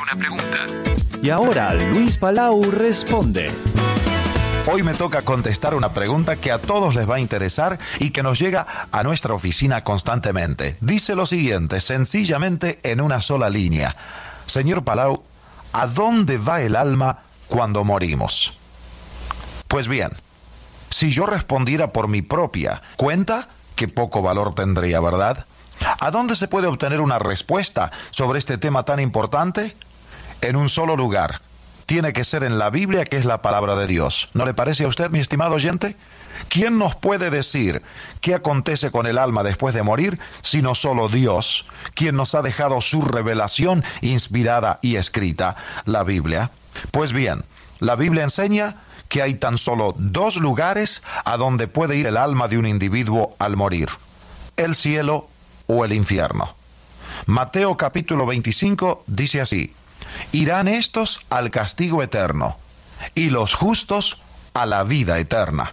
una pregunta. Y ahora Luis Palau responde. Hoy me toca contestar una pregunta que a todos les va a interesar y que nos llega a nuestra oficina constantemente. Dice lo siguiente, sencillamente en una sola línea. Señor Palau, ¿a dónde va el alma cuando morimos? Pues bien, si yo respondiera por mi propia cuenta, qué poco valor tendría, ¿verdad? ¿A dónde se puede obtener una respuesta sobre este tema tan importante? En un solo lugar. Tiene que ser en la Biblia, que es la palabra de Dios. ¿No le parece a usted, mi estimado oyente? ¿Quién nos puede decir qué acontece con el alma después de morir, sino solo Dios, quien nos ha dejado su revelación inspirada y escrita, la Biblia? Pues bien, la Biblia enseña que hay tan solo dos lugares a donde puede ir el alma de un individuo al morir: el cielo o el infierno. Mateo capítulo 25 dice así: irán estos al castigo eterno, y los justos a la vida eterna.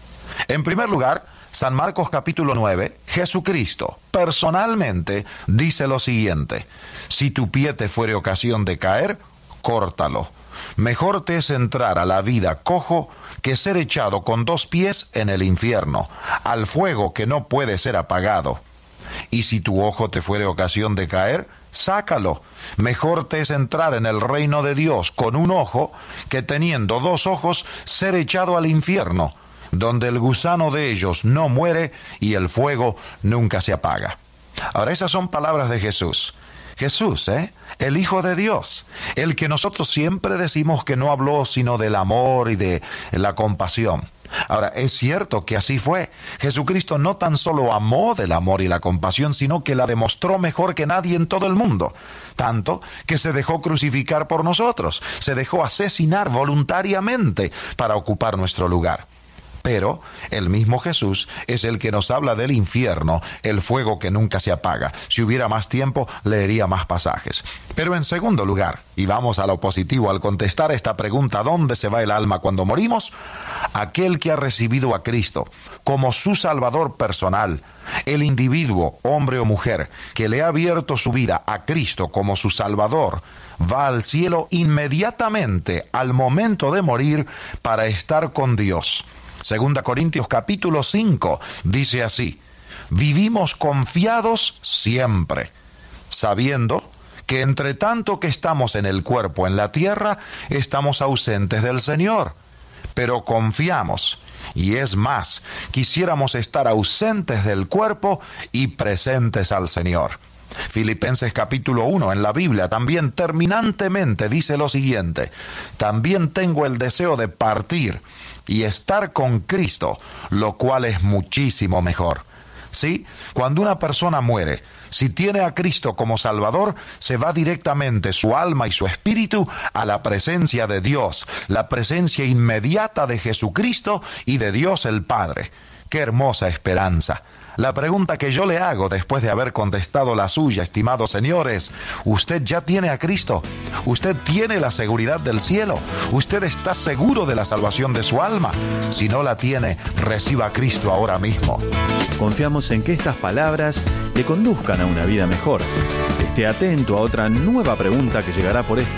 En primer lugar, San Marcos capítulo 9, Jesucristo personalmente dice lo siguiente: si tu pie te fuere ocasión de caer, córtalo. Mejor te es entrar a la vida cojo que ser echado con dos pies en el infierno, al fuego que no puede ser apagado. Y si tu ojo te fuere ocasión de caer, sácalo. Mejor te es entrar en el reino de Dios con un ojo que teniendo dos ojos ser echado al infierno, donde el gusano de ellos no muere y el fuego nunca se apaga. Ahora, esas son palabras de Jesús. Jesús, el Hijo de Dios, el que nosotros siempre decimos que no habló sino del amor y de la compasión. Ahora, es cierto que así fue. Jesucristo no tan solo amó del amor y la compasión, sino que la demostró mejor que nadie en todo el mundo. Tanto que se dejó crucificar por nosotros, se dejó asesinar voluntariamente para ocupar nuestro lugar. Pero el mismo Jesús es el que nos habla del infierno, el fuego que nunca se apaga. Si hubiera más tiempo, leería más pasajes. Pero en segundo lugar, y vamos a lo positivo al contestar esta pregunta, ¿dónde se va el alma cuando morimos? Aquel que ha recibido a Cristo como su Salvador personal, el individuo, hombre o mujer, que le ha abierto su vida a Cristo como su Salvador, va al cielo inmediatamente al momento de morir para estar con Dios. 2 Corintios capítulo 5 dice así: vivimos confiados siempre, sabiendo que entre tanto que estamos en el cuerpo en la tierra, estamos ausentes del Señor, pero confiamos, y es más, quisiéramos estar ausentes del cuerpo y presentes al Señor. Filipenses capítulo 1 en la Biblia también terminantemente dice lo siguiente: también tengo el deseo de partir y estar con Cristo, lo cual es muchísimo mejor. Sí, cuando una persona muere, si tiene a Cristo como Salvador, se va directamente su alma y su espíritu a la presencia de Dios, la presencia inmediata de Jesucristo y de Dios el Padre. ¡Qué hermosa esperanza! La pregunta que yo le hago después de haber contestado la suya, estimados señores: ¿usted ya tiene a Cristo? ¿Usted tiene la seguridad del cielo? ¿Usted está seguro de la salvación de su alma? Si no la tiene, reciba a Cristo ahora mismo. Confiamos en que estas palabras le conduzcan a una vida mejor. Esté atento a otra nueva pregunta que llegará por este